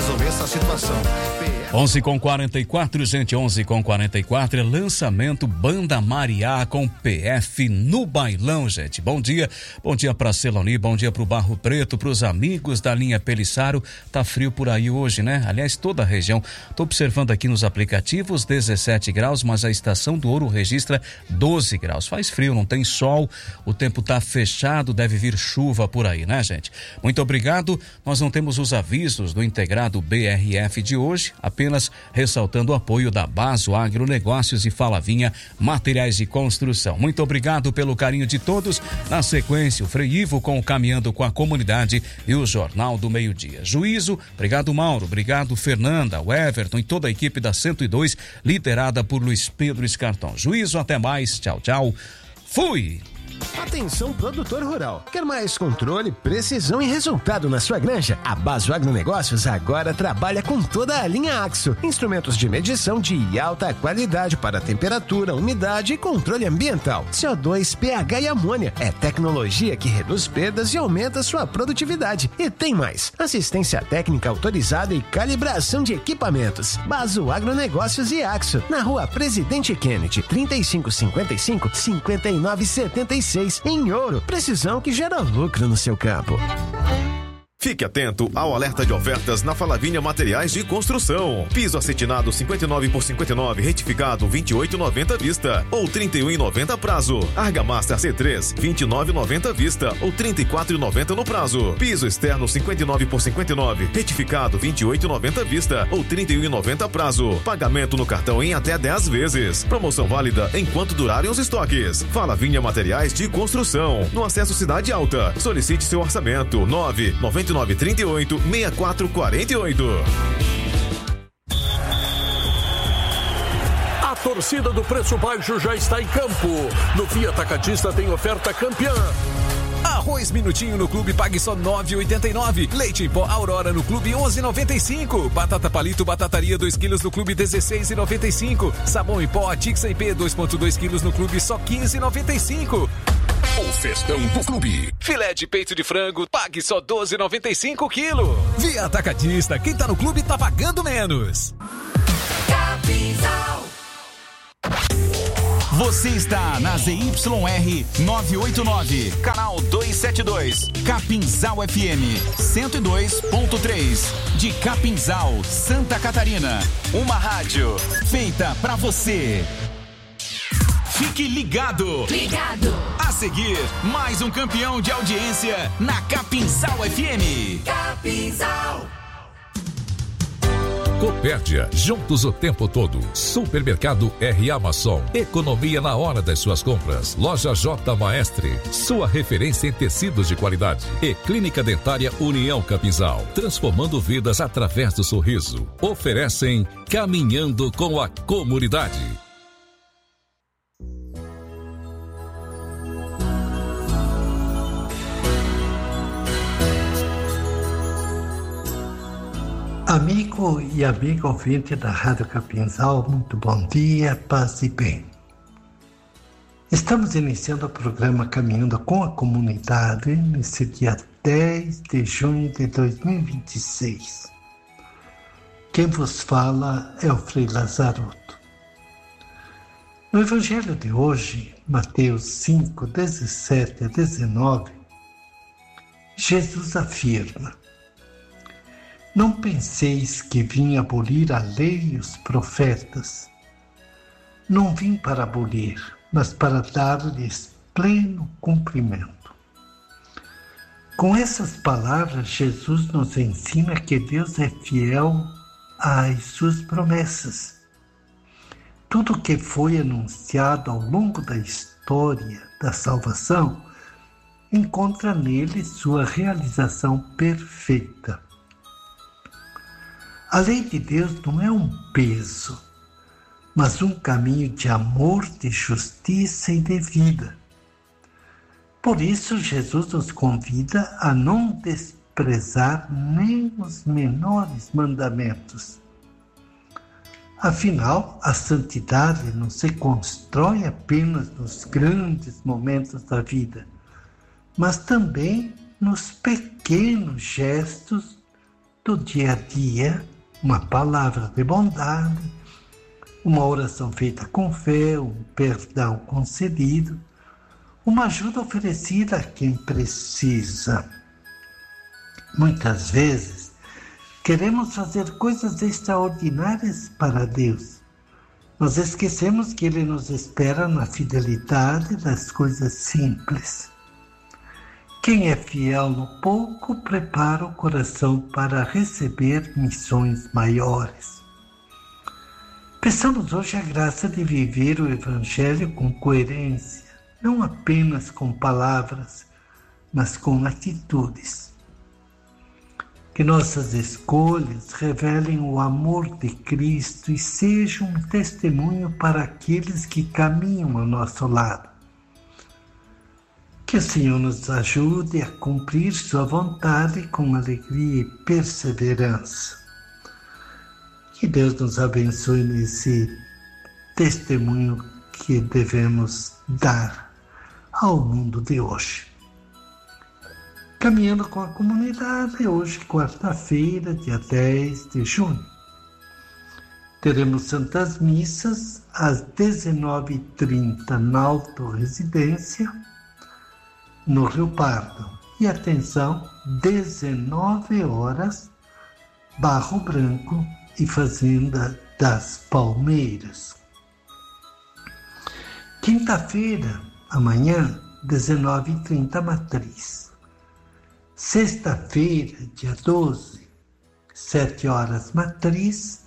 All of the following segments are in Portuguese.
resolver essa situação. 11h44, gente, 11h44, é lançamento Banda Mariá com PF no bailão, gente. Bom dia pra Celoni, bom dia pro Barro Preto, pros amigos da linha Pelissaro. Tá frio por aí hoje, né? Aliás, toda a região. Tô observando aqui nos aplicativos 17 graus, mas a Estação do Ouro registra 12 graus. Faz frio, não tem sol, o tempo tá fechado, deve vir chuva por aí, né, gente? Muito obrigado. Nós não temos os avisos do integrado BRF de hoje, apenas ressaltando o apoio da Baso Agronegócios e Falavinha Materiais de Construção. Muito obrigado pelo carinho de todos. Na sequência, o Frei Ivo com o Caminhando com a Comunidade e o Jornal do Meio-Dia. Juízo, obrigado Mauro, obrigado Fernanda, o Everton e toda a equipe da 102, liderada por Luiz Pedro Escartão. Juízo, até mais, tchau, tchau, fui! Atenção, produtor rural. Quer mais controle, precisão e resultado na sua granja? A Baso Agronegócios agora trabalha com toda a linha Axo. Instrumentos de medição de alta qualidade para temperatura, umidade e controle ambiental. CO2, pH e amônia. É tecnologia que reduz perdas e aumenta sua produtividade. E tem mais. Assistência técnica autorizada e calibração de equipamentos. Baso Agronegócios e Axo. Na rua Presidente Kennedy, 3555-5976. Em Ouro, precisão que gera lucro no seu campo. Fique atento ao alerta de ofertas na Falavinha Materiais de Construção. Piso acetinado 59 por 59, retificado 28,90 vista ou 31,90 prazo. Argamassa C3 29,90 vista ou 34,90 no prazo. Piso externo 59 por 59, retificado 28,90 vista ou 31,90 prazo. Pagamento no cartão em até 10 vezes. Promoção válida enquanto durarem os estoques. Falavinha Materiais de Construção. No acesso Cidade Alta. Solicite seu orçamento 99938-6448. A torcida do preço baixo já está em campo. No Fiat Atacadista tem oferta campeã. Arroz Minutinho no Clube pague só R$ 9,89. Leite em pó Aurora no Clube 11,95. Batata Palito Batataria 2 quilos no Clube 16,95. Sabão em pó Tix IP 2,2 quilos no Clube só 15,95. O festão do clube. Filé de peito de frango, pague só 12,95 quilo. Via Atacadista, quem tá no clube tá pagando menos. Capinzal. Você está na ZYR 989, canal 272, Capinzal FM 102.3, de Capinzal, Santa Catarina. Uma rádio feita pra você. Fique ligado. A seguir, mais um campeão de audiência na Capinzal FM. Capinzal. Copérdia, juntos o tempo todo. Supermercado R. Amason, economia na hora das suas compras. Loja J. Maestre, sua referência em tecidos de qualidade. E Clínica Dentária União Capinzal, transformando vidas através do sorriso. Oferecem Caminhando com a Comunidade. Amigo e amiga ouvinte da Rádio Capinzal, muito bom dia, paz e bem. Estamos iniciando o programa Caminhando com a Comunidade nesse dia 10 de junho de 2026. Quem vos fala é o Frei Lazaroto. No Evangelho de hoje, Mateus 5, 17 a 19, Jesus afirma: não penseis que vim abolir a lei e os profetas. Não vim para abolir, mas para dar-lhes pleno cumprimento. Com essas palavras, Jesus nos ensina que Deus é fiel às suas promessas. Tudo que foi anunciado ao longo da história da salvação encontra nele sua realização perfeita. A lei de Deus não é um peso, mas um caminho de amor, de justiça e de vida. Por isso, Jesus nos convida a não desprezar nem os menores mandamentos. Afinal, a santidade não se constrói apenas nos grandes momentos da vida, mas também nos pequenos gestos do dia a dia, uma palavra de bondade, uma oração feita com fé, um perdão concedido, uma ajuda oferecida a quem precisa. Muitas vezes, queremos fazer coisas extraordinárias para Deus. Nós esquecemos que Ele nos espera na fidelidade das coisas simples. Quem é fiel no pouco, prepara o coração para receber missões maiores. Peçamos hoje a graça de viver o Evangelho com coerência, não apenas com palavras, mas com atitudes. Que nossas escolhas revelem o amor de Cristo e sejam um testemunho para aqueles que caminham ao nosso lado. Que o Senhor nos ajude a cumprir sua vontade com alegria e perseverança. Que Deus nos abençoe nesse testemunho que devemos dar ao mundo de hoje. Caminhando com a comunidade, hoje, quarta-feira, dia 10 de junho. Teremos Santas Missas às 19h30 na Autorresidência, no Rio Pardo. E atenção, 19 horas, Barro Branco e Fazenda das Palmeiras. Quinta-feira, amanhã, 19h30, Matriz. Sexta-feira, dia 12, 7 horas, Matriz.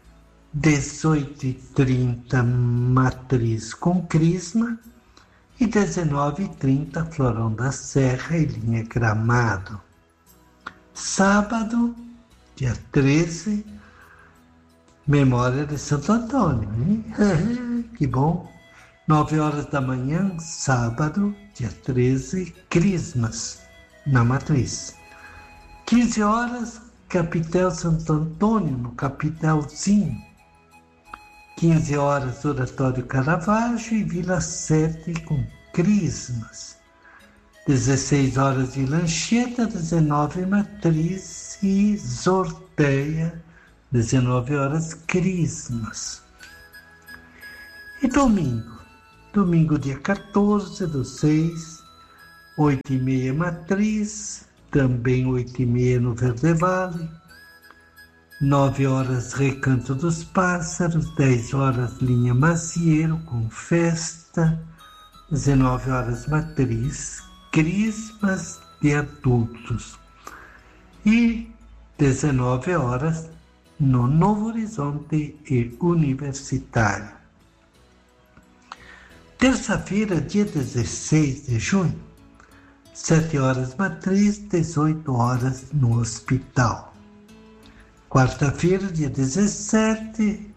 18h30, Matriz com Crisma. E 19h30, Florão da Serra e Linha Gramado. Sábado, dia 13, Memória de Santo Antônio. Que bom! 9 horas da manhã, sábado, dia 13, Crismas, na Matriz. 15 horas, Capitel Santo Antônio, no Capitelzinho. 15 horas, Oratório Caravaggio e Vila 7 com Crismas. 16 horas, Vila Anchieta, 19 Matriz e Zorteia, 19 horas, Crismas. E domingo dia 14/6, 8h30 Matriz, também 8h30 no Verde Vale. 9 horas, Recanto dos Pássaros, 10 horas, Linha Macieiro, com festa, 19 horas, Matriz, Crismas de adultos. E 19 horas, no Novo Horizonte e Universitário. Terça-feira, dia 16 de junho, 7 horas, Matriz, 18 horas, no Hospital. Quarta-feira, dia 17,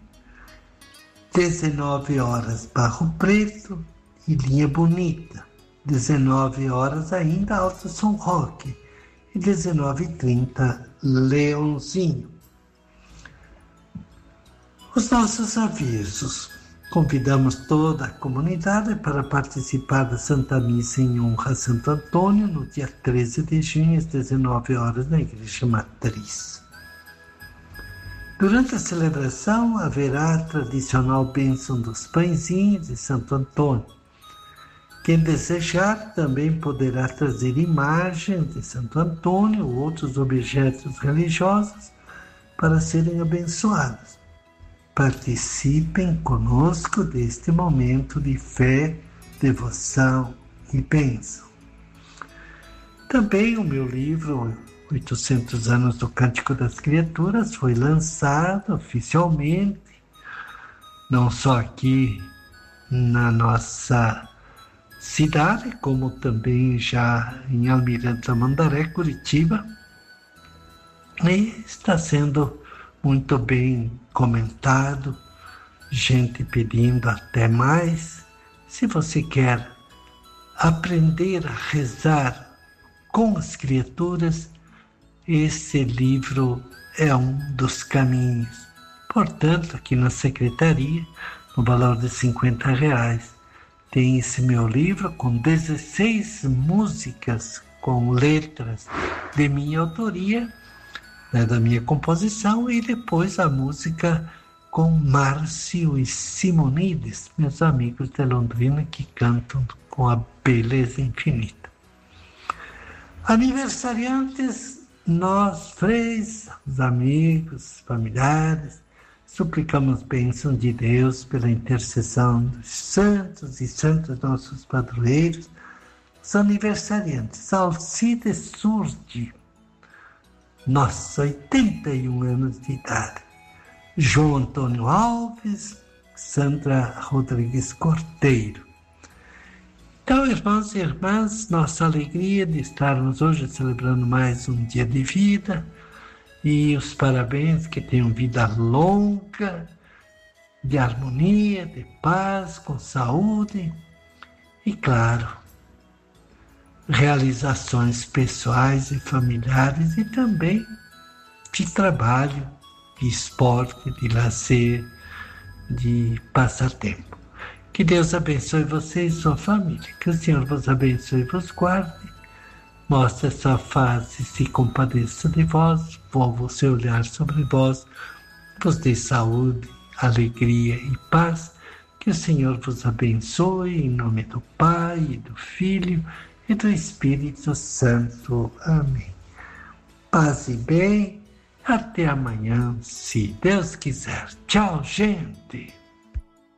19 horas, Barro Preto e Linha Bonita. 19 horas ainda, Alto São Roque. E 19h30, Leãozinho. Os nossos avisos. Convidamos toda a comunidade para participar da Santa Missa em honra a Santo Antônio, no dia 13 de junho, às 19 horas, na Igreja Matriz. Durante a celebração, haverá a tradicional bênção dos pãezinhos de Santo Antônio. Quem desejar também poderá trazer imagens de Santo Antônio ou outros objetos religiosos para serem abençoados. Participem conosco deste momento de fé, devoção e bênção. Também o meu livro 800 anos do Cântico das Criaturas foi lançado oficialmente, não só aqui na nossa cidade, como também já em Almirante Tamandaré, Curitiba, e está sendo muito bem comentado, gente pedindo até mais. Se você quer aprender a rezar com as criaturas, esse livro é um dos caminhos. Portanto, aqui na secretaria, no valor de R$50, tem esse meu livro com 16 músicas com letras de minha autoria, né, da minha composição, e depois a música com Márcio e Simonides, meus amigos de Londrina, que cantam com a beleza infinita. Aniversariantes, nós três, os amigos, familiares, suplicamos bênção de Deus pela intercessão dos santos e santas nossos padroeiros. Os aniversariantes: Alcides Surdi, nossa, 81 anos de idade. João Antônio Alves, Sandra Rodrigues Cordeiro. Então, irmãos e irmãs, nossa alegria de estarmos hoje celebrando mais um dia de vida, e os parabéns, que tenham vida longa, de harmonia, de paz, com saúde e, claro, realizações pessoais e familiares, e também de trabalho, de esporte, de lazer, de passatempo. Que Deus abençoe você e sua família. Que o Senhor vos abençoe e vos guarde. Mostre a sua face e se compadeça de vós. Volva o seu olhar sobre vós. Vos dê saúde, alegria e paz. Que o Senhor vos abençoe em nome do Pai, e do Filho e do Espírito Santo. Amém. Paz e bem. Até amanhã, se Deus quiser. Tchau, gente.